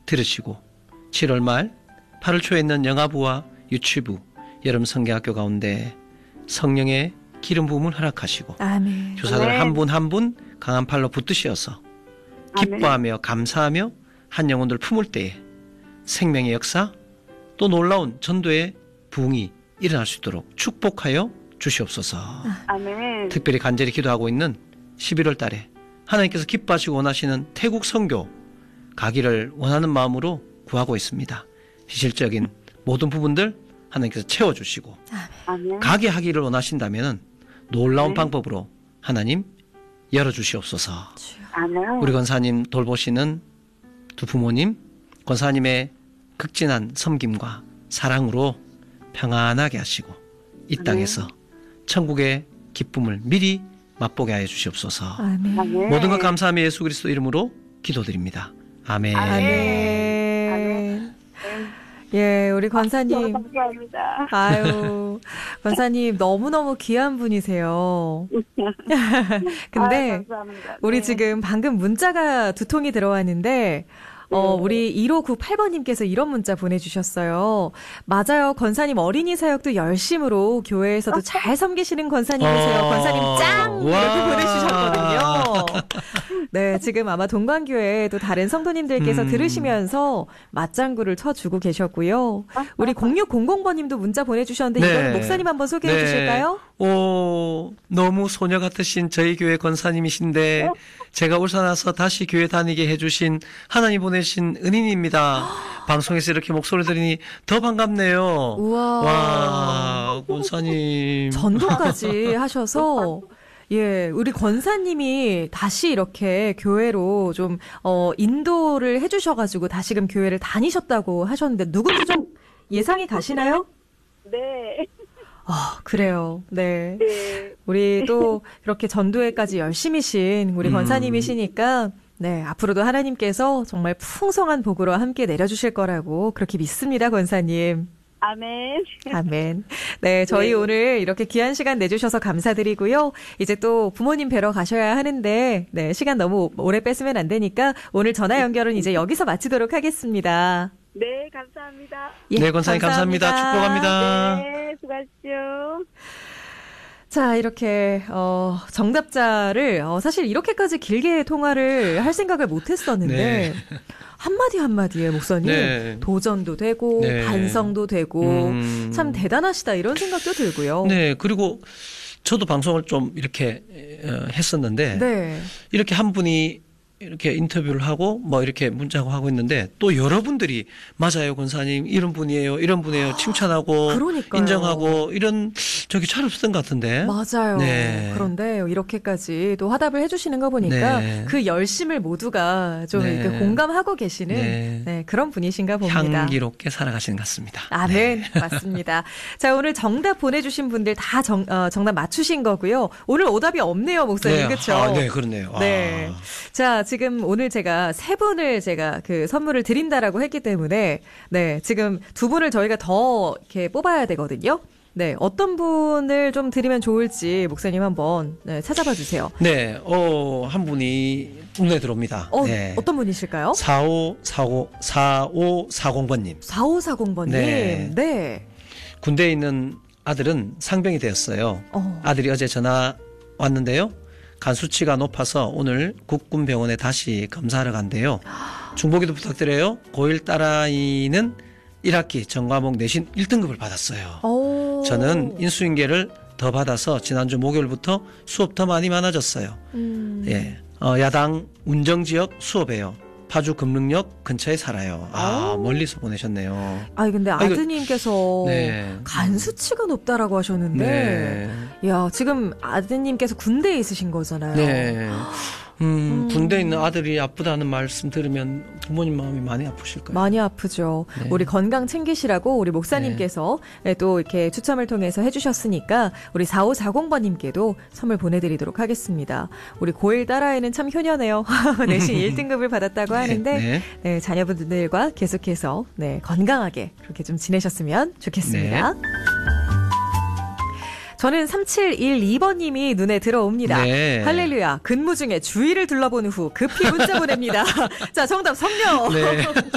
들으시고 7월 말 8월 초에 있는 영아부와 유치부 여름 성경학교 가운데 성령의 기름 부음을 허락하시고 아멘. 교사들 한 분 한 분 강한 팔로 붙드셔서 기뻐하며 감사하며 한 영혼들 품을 때에 생명의 역사 또 놀라운 전도의 부흥이 일어날 수 있도록 축복하여 주시옵소서. 아멘. 특별히 간절히 기도하고 있는 11월 달에 하나님께서 기뻐하시고 원하시는 태국 선교 가기를 원하는 마음으로 구하고 있습니다. 실질적인 모든 부분들 하나님께서 채워주시고 아멘. 가게 하기를 원하신다면 놀라운 방법으로 하나님 열어주시옵소서. 아멘. 우리 권사님 돌보시는 두 부모님 권사님의 극진한 섬김과 사랑으로 평안하게 하시고 이 땅에서 천국의 기쁨을 미리 맛보게 하여 주시옵소서. 아멘. 아멘. 모든 것 감사하며 예수 그리스도 이름으로 기도드립니다. 아멘. 아멘. 예, 우리 권사님. 감사합니다. 아유, 권사님 너무너무 귀한 분이세요. 근데 감사합니다. 우리 네. 지금 방금 문자가 두 통이 들어왔는데 우리 1598번님께서 이런 문자 보내주셨어요. 맞아요. 권사님 어린이 사역도 열심으로 교회에서도 잘 섬기시는 권사님이세요. 권사님 짱! 이렇게 보내주셨거든요. 네, 지금 아마 동관교회 또 다른 성도님들께서 들으시면서 맞장구를 쳐주고 계셨고요. 우리 0600번님도 문자 보내주셨는데 네. 이거는 목사님 한번 소개해 주실까요? 오, 너무 소녀 같으신 저희 교회 권사님이신데 제가 울산와서 다시 교회 다니게 해주신 하나님 보내신 은인입니다. 방송에서 이렇게 목소리 들으니 더 반갑네요. 우와. 와, 권사님. 전도까지 하셔서 예, 우리 권사님이 다시 이렇게 교회로 좀 인도를 해주셔가지고 다시금 교회를 다니셨다고 하셨는데 누군지 좀 예상이 가시나요? 네. 그래요. 네. 네. 우리 또 이렇게 전도회까지 열심히신 우리 권사님이시니까 네, 앞으로도 하나님께서 정말 풍성한 복으로 함께 내려주실 거라고 그렇게 믿습니다, 권사님. 아멘. 아멘. 네, 저희 네. 오늘 이렇게 귀한 시간 내주셔서 감사드리고요. 이제 또 부모님 뵈러 가셔야 하는데, 네, 시간 너무 오래 뺐으면 안 되니까 오늘 전화 연결은 이제 여기서 마치도록 하겠습니다. 네, 감사합니다. 예, 네, 권사님 감사합니다. 축복합니다. 네, 수고하십시오. 자, 이렇게 정답자를 사실 이렇게까지 길게 통화를 할 생각을 못 했었는데 네. 한마디 한마디에 목사님 네. 도전도 되고 네. 반성도 되고 참 대단하시다 이런 생각도 들고요. 네, 그리고 저도 방송을 좀 이렇게 했었는데 네. 이렇게 한 분이 이렇게 인터뷰를 하고 뭐 이렇게 문자하고 하고 있는데 또 여러분들이 맞아요 권사님 이런 분이에요 이런 분이에요 칭찬하고 그러니까요. 인정하고 이런 적이 잘 없었던 것 같은데 맞아요. 네. 그런데 이렇게까지 또 화답을 해주시는 거 보니까 네. 그 열심을 모두가 좀 네. 이렇게 공감하고 계시는 네. 네, 그런 분이신가 봅니다. 향기롭게 살아가시는 것 같습니다. 네, 맞습니다. 자, 오늘 정답 보내주신 분들 다 정답 맞추신 거고요. 오늘 오답이 없네요, 목사님. 그렇죠? 네, 그렇네요. 네. 자, 지금 오늘 제가 세 분을 제가 그 선물을 드린다라고 했기 때문에 네, 지금 두 분을 저희가 더 이렇게 뽑아야 되거든요. 네, 어떤 분을 좀 드리면 좋을지 목사님 한번 네, 찾아봐 주세요. 네, 한 분이 눈에 들어옵니다. 네. 어떤 분이실까요? 4540번님. 4540번님. 네. 네. 군대에 있는 아들은 상병이 되었어요. 아들이 어제 전화 왔는데요. 간 수치가 높아서 오늘 국군병원에 다시 검사하러 간대요. 중보기도 부탁드려요. 고1 딸아이는 1학기 전과목 내신 1등급을 받았어요. 저는 인수인계를 더 받아서 지난주 목요일부터 수업 더 많아졌어요. 예, 야당 운정지역 수업이에요. 파주 금능역 근처에 살아요. 멀리서 보내셨네요. 근데 아드님께서 네. 간 수치가 높다라고 하셨는데, 야, 지금 아드님께서 군대에 있으신 거잖아요. 네. 군대에 있는 아들이 아프다는 말씀 들으면 부모님 마음이 많이 아프실 거예요. 많이 아프죠. 네. 우리 건강 챙기시라고 우리 목사님께서 또 이렇게 추첨을 통해서 해주셨으니까 우리 4540번님께도 선물 보내드리도록 하겠습니다. 우리 고1 딸아이는 참 효녀네요. 내신 1등급을 받았다고 하는데 네, 자녀분들과 계속해서 네, 건강하게 그렇게 좀 지내셨으면 좋겠습니다. 네. 저는 3712번님이 눈에 들어옵니다. 네. 할렐루야. 근무 중에 주위를 둘러본 후 급히 문자 보냅니다. 자, 정답 성령. 네.